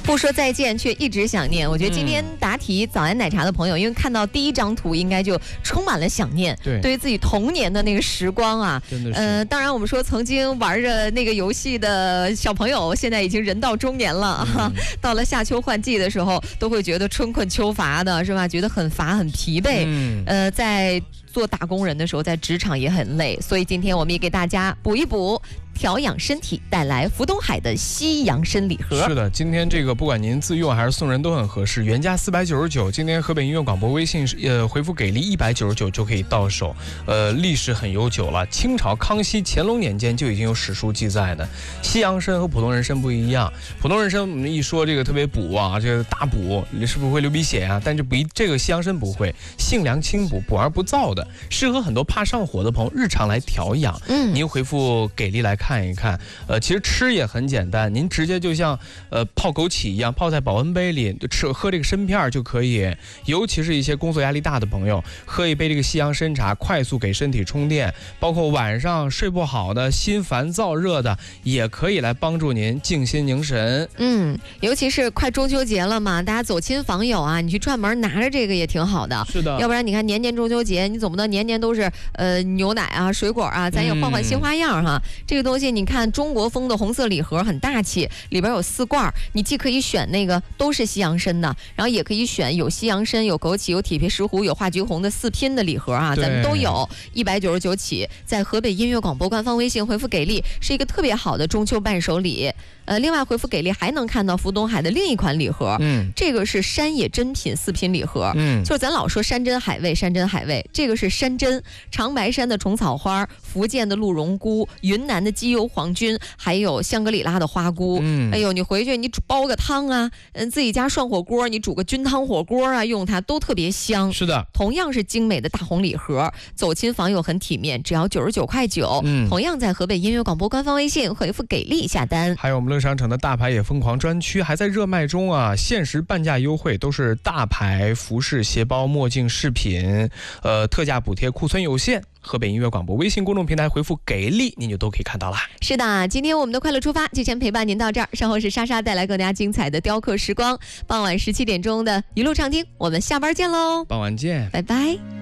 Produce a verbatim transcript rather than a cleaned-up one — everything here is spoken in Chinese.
不说再见，却一直想念。我觉得今天答题早安奶茶的朋友，因为看到第一张图，应该就充满了想念。 对， 对于自己童年的那个时光啊， 真的是。 呃，当然我们说曾经玩着那个游戏的小朋友，现在已经人到中年了啊。嗯、到了夏秋换季的时候，都会觉得春困秋乏的，是吧？觉得很乏很疲惫。嗯、呃，在做打工人的时候，在职场也很累，所以今天我们也给大家补一补。调养身体，带来福东海的西洋参礼盒。 是的，今天这个不管您自用还是送人都很合适，原价四百九十九，今天河北音乐广播微信呃回复给力一百九十九就可以到手。呃，历史很悠久了，清朝康熙、乾隆年间就已经有史书记载的。西洋参和普通人参不一样，普通人参我们一说这个特别补啊，这个大补，你是不是会流鼻血啊？但是不这个西洋参不会，性凉清补，补而不燥的，适合很多怕上火的朋友日常来调养。嗯，您回复给力来看。看一看，呃，其实吃也很简单，您直接就像呃泡枸杞一样，泡在保温杯里，吃喝这个参片就可以。尤其是一些工作压力大的朋友，喝一杯这个西洋参茶，快速给身体充电。包括晚上睡不好的、心烦躁热的，也可以来帮助您静心凝神。 嗯，尤其是快中秋节了嘛，大家走亲访友啊，你去串门拿着这个也挺好的。 是的， 要不然你看年年中秋节，你总不能年年都是呃牛奶啊、水果啊，咱也换换新花样哈。嗯、这个东西。你看中国风的红色礼盒很大气，里边有四罐，你既可以选那个都是西洋参的，然后也可以选有西洋参、有枸杞、有铁皮石斛、有化橘红的四拼的礼盒啊，咱们都有，一百九十九起，在河北音乐广播官方微信回复给力，是一个特别好的中秋伴手礼。呃，另外回复给力还能看到福东海的另一款礼盒，嗯，这个是山野珍品四拼礼盒，嗯，就是咱老说山珍海味，山珍海味，这个是山珍，长白山的虫草花，福建的鹿茸菇，云南的鸡油黄菌，还有香格里拉的花菇，嗯，哎呦，你回去你煲个汤啊，嗯，自己家涮火锅，你煮个菌汤火锅啊，用它都特别香。 是的， 同样是精美的大红礼盒，走亲访友很体面，只要九十九块九，嗯，同样在河北音乐广播官方微信回复给力下单。 还有我们乐商城的大牌也疯狂专区还在热卖中啊，限时半价优惠，都是大牌服饰、鞋包、墨镜、饰品，呃，特价补贴，库存有限。河北音乐广播微信公众平台回复给力，您就都可以看到了。 是的，今天我们的快乐出发就先陪伴您到这儿，稍后是莎莎带来更加精彩的雕刻时光，傍晚十七点钟的一路畅听，我们下班见喽， 傍晚见， 拜拜。